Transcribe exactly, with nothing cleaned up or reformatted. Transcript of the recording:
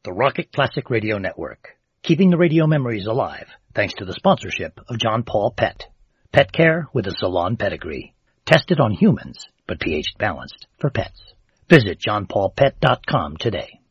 the Rocket Classic Radio Network, keeping the radio memories alive thanks to the sponsorship of John Paul Pet. Pet care with a salon pedigree. Tested on humans, but pH balanced for pets. Visit john paul pet dot com today.